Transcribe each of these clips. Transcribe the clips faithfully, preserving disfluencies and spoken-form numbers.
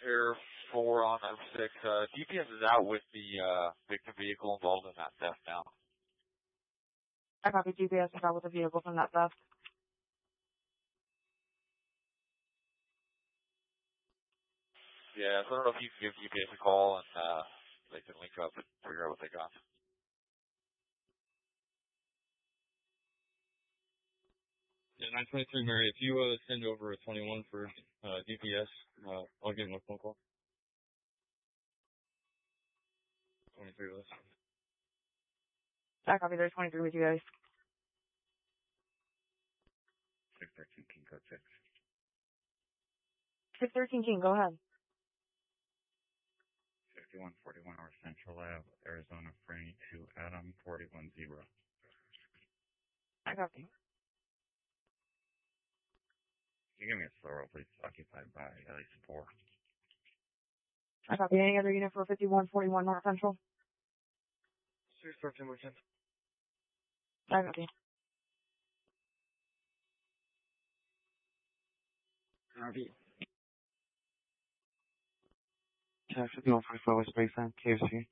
Air four on M six. Uh, D P S is out with the uh, victim vehicle involved in that theft now. I copy. G P S is out with the vehicle from that theft. Yeah, so I don't know if you can give G P S a call and uh, they can link up and figure out what they got. Yeah, nine twenty-three Mary, if you uh, send over a twenty-one for uh, D P S, uh, I'll give him a phone call. twenty-three list. I copy. There's twenty-three with you guys. six thirteen King, code six. six thirteen King, go ahead. fifty-one forty-one North Central Ave, Arizona, Franny to Adam forty-one zero. I copy. Can you give me a slow roll, please? Occupied by at least four. I copy. Any other unit for fifty-one forty-one North Central? six thirteen Merchant. I copy. R V. Check fifty-one forty-four West Baseline, K F C.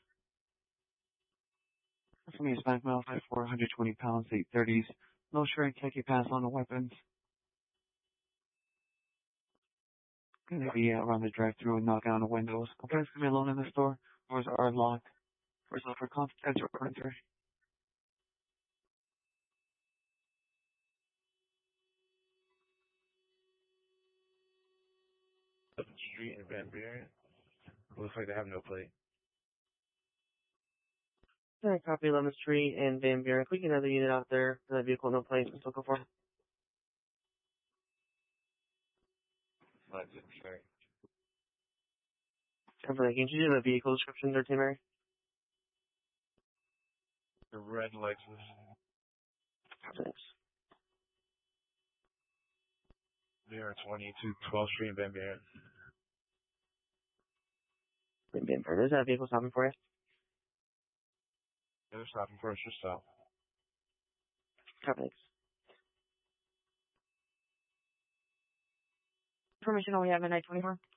For me, Hispanic male, five four, one hundred twenty pounds, eight thirties. No shirt, khaki pants on the weapons. Gonna be uh, around the drive-thru and knocking on the windows. Complaints can be alone in the store. Doors are locked. First off, for confidential furniture. Street in Van Buren. Looks like they have no plate. I copy eleventh Street and Van Buren. Quick another unit out there for that vehicle, no plate. Still go for it. That's it, sorry. Can you do the vehicle description there, Tim Mary? The red Lexus. Thanks. V R twenty-two twelfth Street in Van Buren. Van Buren. Is that vehicle stopping for you? Yeah, they're stopping for us just south. Thanks. Information only have midnight twenty-four.